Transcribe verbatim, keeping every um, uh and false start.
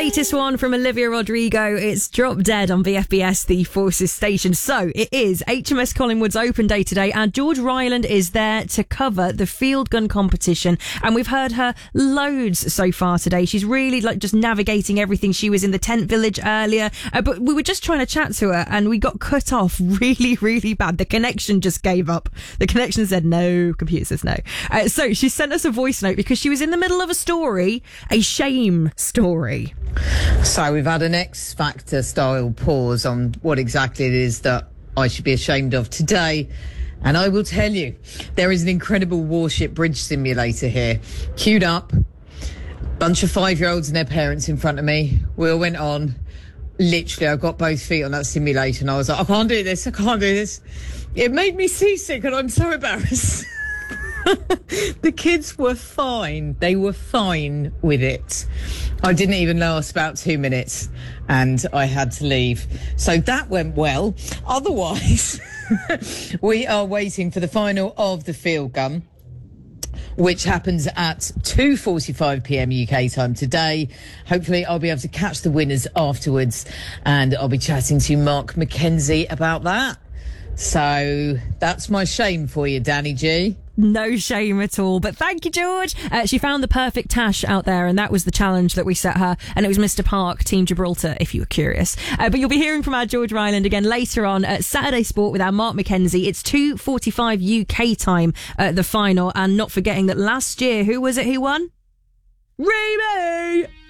latest one from Olivia Rodrigo. It's Drop Dead on V F B S, the Forces station. So it is H M S Collingwood's open day today, and George Ryland is there to cover the field gun competition. And we've heard her loads so far today. She's really like just navigating everything. She was in the tent village earlier, uh, but we were just trying to chat to her and we got cut off really, really bad. The connection just gave up. The connection said no, computer says no. Uh, so she sent us a voice note because she was in the middle of a story, a shame story. So we've had an X Factor style pause on what exactly it is that I should be ashamed of today. And I will tell you, there is an incredible warship bridge simulator here. Queued up, bunch of five-year-olds and their parents in front of me. We all went on. Literally, I got both feet on that simulation. I was like, I can't do this, I can't do this. It made me seasick and I'm so embarrassed. The kids were fine. They were fine with it. I didn't even last about two minutes and I had to leave. So that went well. Otherwise, we are waiting for the final of the field gun, which happens at two forty-five p.m. U K time today. Hopefully I'll be able to catch the winners afterwards and I'll be chatting to Mark McKenzie about that. So that's my shame for you, Danny G. No shame at all. But thank you, George. Uh, she found the perfect tash out there, and that was the challenge that we set her. And it was Mister Park, Team Gibraltar, if you were curious. Uh, but you'll be hearing from our George Ryland again later on at Saturday Sport with our Mark McKenzie. It's two forty-five U K time at the final. And not forgetting that last year, who was it who won? Remy!